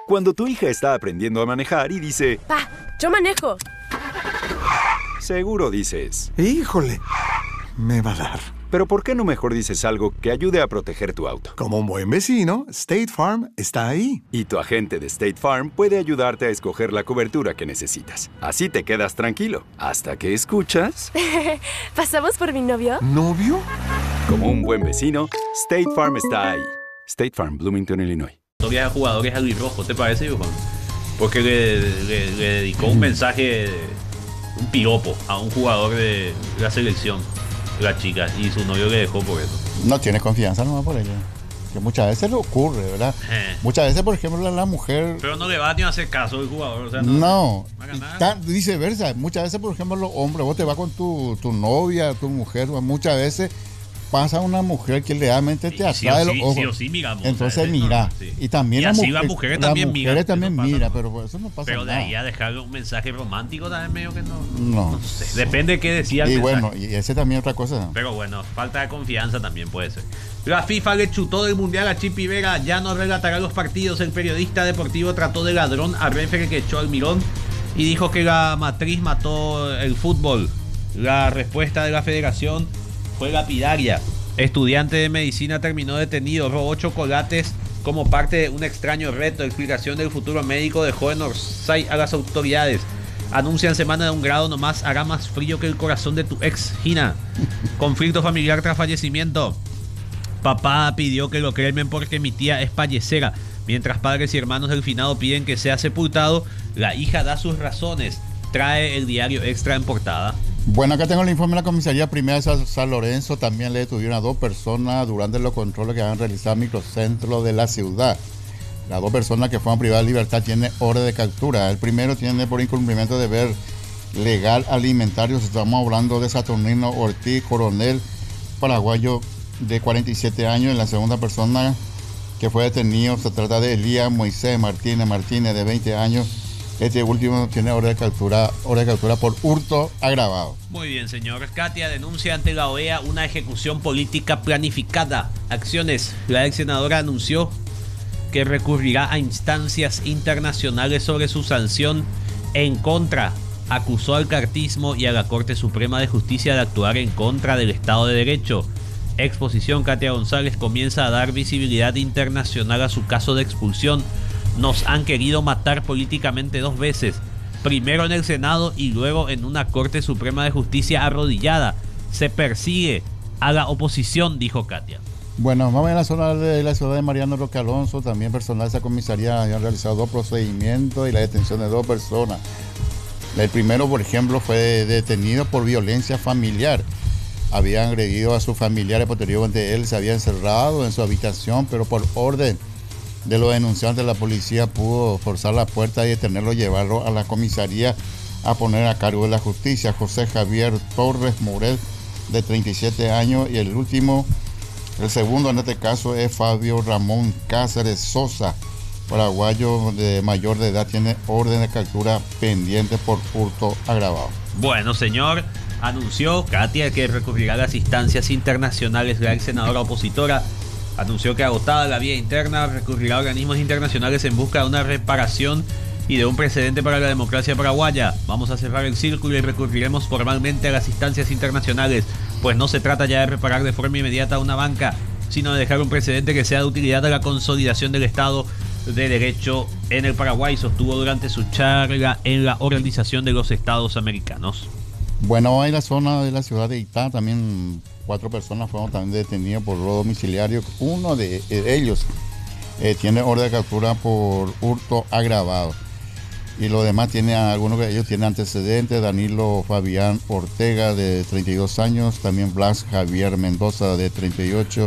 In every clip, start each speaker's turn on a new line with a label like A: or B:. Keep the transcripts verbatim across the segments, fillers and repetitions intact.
A: Cuando tu hija está aprendiendo a manejar y dice,
B: Pa, yo manejo.
A: seguro dices,
C: Híjole, me va a dar.
A: pero ¿por qué no mejor dices algo que ayude a proteger tu auto?
C: Como un buen vecino, State Farm está ahí.
A: Y tu agente de State Farm puede ayudarte a escoger la cobertura que necesitas. Así te quedas tranquilo, hasta que escuchas...
B: ¿Pasamos por mi novio?
C: ¿Novio?
A: Como un buen vecino, State Farm está ahí. State Farm, Bloomington, Illinois.
D: Historia de jugadores albirrojos, ¿te parece, Johan? Porque le, le, le dedicó un mensaje, un piropo a un jugador de la selección, la chica, y su novio le dejó por eso.
E: No tiene confianza nomás por ella. Que muchas veces le ocurre, ¿verdad?
D: Eh.
E: Muchas veces, por ejemplo, la, la mujer...
D: Pero no le va ni a hacer caso el jugador, o sea, no.
E: No,
D: va a ganar.
E: Ta- viceversa. Muchas veces, por ejemplo, los hombres, vos te vas con tu, tu novia, tu mujer, muchas veces pasa una mujer que realmente te
D: Sí, sí
E: atrae
D: o
E: los
D: sí,
E: ojos.
D: sí o sí miramos,
E: Entonces
D: ¿sabes?
E: mira.
D: Sí.
E: Y también
D: Y
E: las
D: así
E: mujer-
D: las mujeres
E: las
D: también
E: mujeres
D: miran,
E: también
D: eso pasa.
E: mira, pero por eso no pasa
D: Pero de
E: nada.
D: ahí a dejarle un mensaje romántico también medio que no.
E: No.
D: No sé, depende de qué decía el
E: Y
D: mensaje.
E: bueno, y ese también otra cosa.
D: Pero bueno, falta de confianza también puede ser. La FIFA le chutó del mundial a Chipi Vera, ya no relatará los partidos. El periodista deportivo trató de ladrón al referee que echó al Mirón y dijo que la matriz mató el fútbol. La respuesta de la federación fue lapidaria. Estudiante de medicina terminó detenido, robó chocolates como parte de un extraño reto. Explicación del futuro médico dejó en Orsay a las autoridades. Anuncian semana de un grado nomás, hará más frío que el corazón de tu ex, Gina. Conflicto familiar tras fallecimiento. Papá pidió que lo cremen porque mi tía es fallecera. Mientras padres y hermanos del finado piden que sea sepultado, la hija da sus razones. Trae el diario Extra en portada.
E: Bueno, acá tengo el informe de la comisaría primera de San, San Lorenzo. También le detuvieron a dos personas durante los controles que han realizado en microcentro de la ciudad. Las dos personas que fueron privadas de libertad tienen orden de captura. El primero tiene por incumplimiento de deber legal alimentario. Estamos hablando de Saturnino Ortiz Coronel, paraguayo de cuarenta y siete años. Y la segunda persona que fue detenido se trata de Elías Moisés Martínez Martínez, de veinte años. Este último tiene orden de captura, orden de captura por hurto agravado.
D: Muy bien, señor. Katia denuncia ante la O E A una ejecución política planificada. Acciones. La ex senadora anunció que recurrirá a instancias internacionales sobre su sanción en contra. Acusó al cartismo y a la Corte Suprema de Justicia de actuar en contra del Estado de Derecho. Exposición. Katia González comienza a dar visibilidad internacional a su caso de expulsión. Nos han querido matar políticamente dos veces, primero en el Senado y luego en una Corte Suprema de Justicia arrodillada. Se persigue a la oposición, dijo Katia.
E: Bueno, vamos a la zona de la ciudad de Mariano Roque Alonso. También personal de esa comisaría han realizado dos procedimientos y la detención de dos personas. El primero, por ejemplo, fue detenido por violencia familiar. Había agredido a sus familiares, posteriormente él se había encerrado en su habitación, pero por orden de los denunciantes la policía pudo forzar la puerta y detenerlo, llevarlo a la comisaría a poner a cargo de la justicia. José Javier Torres Morel, de treinta y siete años, y el último, el segundo en este caso, es Fabio Ramón Cáceres Sosa, paraguayo de mayor de edad, tiene orden de captura pendiente por hurto agravado.
D: Bueno, señor, anunció Katia que recurrirá a las instancias internacionales. La ex senadora opositora anunció que, agotada la vía interna, recurrirá a organismos internacionales en busca de una reparación y de un precedente para la democracia paraguaya. Vamos a cerrar el círculo y recurriremos formalmente a las instancias internacionales, pues no se trata ya de reparar de forma inmediata una banca, sino de dejar un precedente que sea de utilidad a la consolidación del Estado de Derecho en el Paraguay, sostuvo durante su charla en la Organización de los Estados Americanos.
E: Bueno, en la zona de la ciudad de Itá también cuatro personas fueron también detenidas por robo domiciliario. Uno de ellos eh, tiene orden de captura por hurto agravado. Y los demás tienen, algunos de ellos tienen antecedentes. Danilo Fabián Ortega, de treinta y dos años. También Blas Javier Mendoza, de treinta y ocho.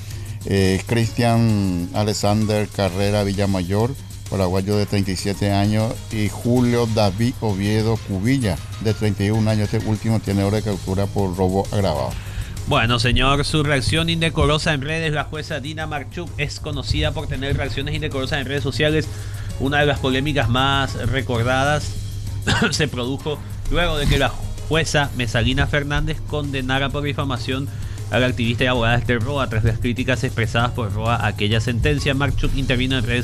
E: Eh, Cristian Alexander Carrera Villamayor, paraguayo, de treinta y siete años. Y Julio David Oviedo Cubilla, de treinta y un años. Este último tiene orden de captura por robo agravado.
D: Bueno, señor, su reacción indecorosa en redes. La jueza Dina Marchuk es conocida por tener reacciones indecorosas en redes sociales. Una de las polémicas más recordadas se produjo luego de que la jueza Mesalina Fernández condenara por difamación a la activista y abogada Esther Roa tras las críticas expresadas por Roa a aquella sentencia. Marchuk intervino en redes